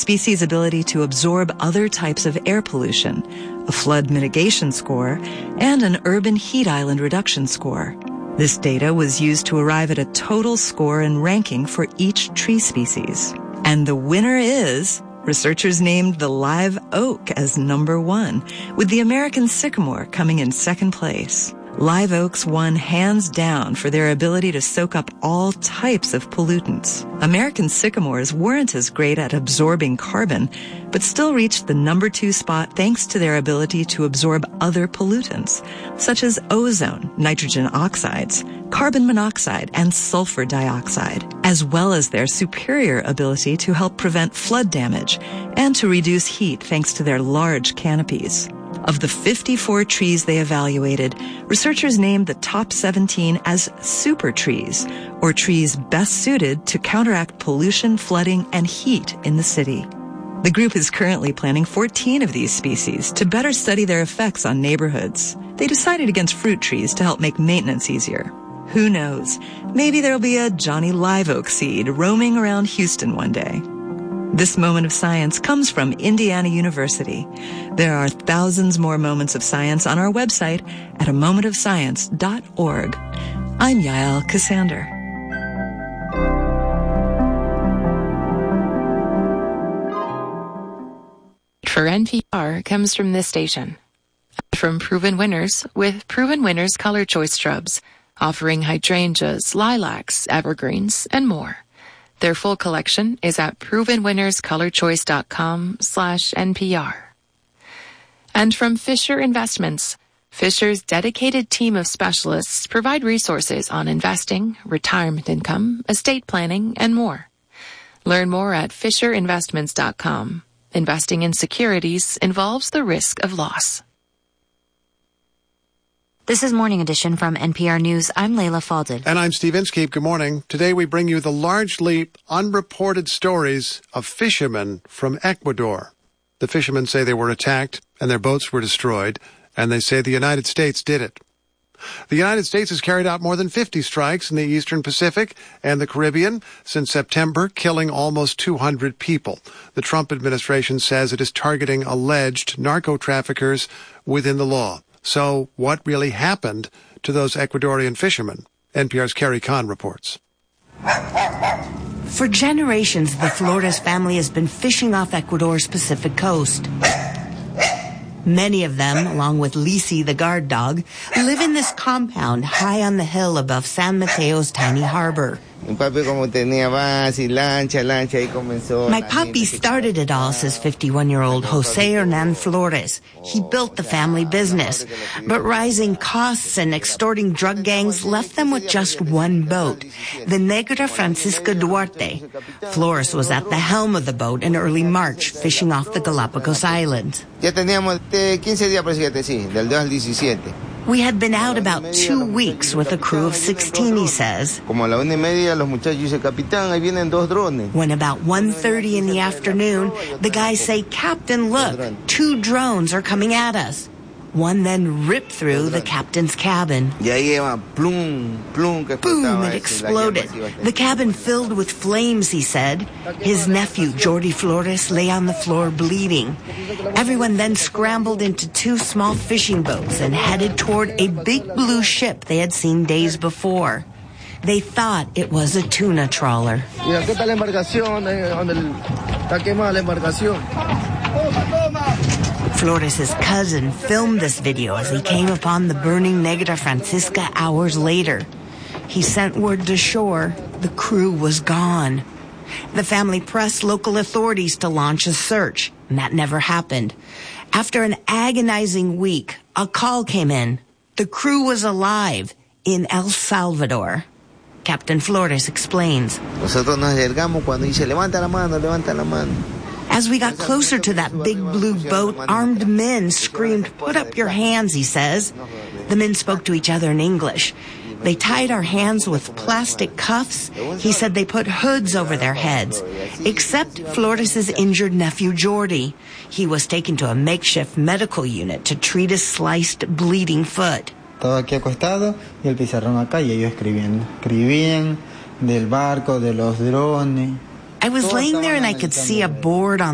species' ability to absorb other types of air pollution, a flood mitigation score, and an urban heat island reduction score. This data was used to arrive at a total score and ranking for each tree species. And the winner is... researchers named the live oak as number 1, with the American sycamore coming in second place. Live oaks won hands down for their ability to soak up all types of pollutants. American sycamores weren't as great at absorbing carbon, but still reached the number 2 spot thanks to their ability to absorb other pollutants, such as ozone, nitrogen oxides, carbon monoxide, and sulfur dioxide, as well as their superior ability to help prevent flood damage and to reduce heat thanks to their large canopies. Of the 54 trees they evaluated, researchers named the top 17 as super trees, or trees best suited to counteract pollution, flooding, and heat in the city. The group is currently planting 14 of these species to better study their effects on neighborhoods. They decided against fruit trees to help make maintenance easier. Who knows? Maybe there'll be a Johnny Live Oak seed roaming around Houston one day. This moment of science comes from Indiana University. There are thousands more moments of science on our website at amomentofscience.org. I'm Yael Cassander. For NPR comes from this station. From Proven Winners with Proven Winners Color Choice Shrubs, offering hydrangeas, lilacs, evergreens, and more. Their full collection is at provenwinnerscolorchoice.com/NPR. And from Fisher Investments, Fisher's dedicated team of specialists provide resources on investing, retirement income, estate planning, and more. Learn more at fisherinvestments.com. Investing in securities involves the risk of loss. This is Morning Edition from NPR News. I'm Leila Fadel. And I'm Steve Inskeep. Good morning. Today we bring you the largely unreported stories of fishermen from Ecuador. The fishermen say they were attacked and their boats were destroyed, and they say the United States did it. The United States has carried out more than 50 strikes in the Eastern Pacific and the Caribbean since September, killing almost 200 people. The Trump administration says it is targeting alleged narco-traffickers within the law. So what really happened to those Ecuadorian fishermen? NPR's Carrie Kahn reports. For generations, the Flores family has been fishing off Ecuador's Pacific coast. Many of them, along with Lisi, the guard dog, live in this compound high on the hill above San Mateo's tiny harbor. My puppy started it all, says 51-year-old Jose Hernan Flores. He built the family business. But rising costs and extorting drug gangs left them with just one boat, the Negra Francisca Duarte. Flores was at the helm of the boat in early March, fishing off the Galapagos Islands. We had been out about 2 weeks with a crew of 16, he says. When about 1:30 in the afternoon, the guys say, "Captain, look, 2 drones are coming at us." One then ripped through the captain's cabin. Boom, it exploded. The cabin filled with flames, he said. His nephew, Jordi Flores, lay on the floor bleeding. Everyone then scrambled into 2 small fishing boats and headed toward a big blue ship they had seen days before. They thought it was a tuna trawler. Flores' cousin filmed this video as he came upon the burning Negra Francisca hours later. He sent word to shore. The crew was gone. The family pressed local authorities to launch a search, and that never happened. After an agonizing week, a call came in. The crew was alive in El Salvador. Captain Flores explains. As we got closer to that big blue boat, armed men screamed, "Put up your hands," he says. The men spoke to each other in English. They tied our hands with plastic cuffs. He said they put hoods over their heads, except Flores' injured nephew, Jordi. He was taken to a makeshift medical unit to treat his sliced, bleeding foot. Estaba aquí acostado y el pizarrón acá y ellos escribiendo. Escribían del barco, de los drones. I was laying there and I could see a board on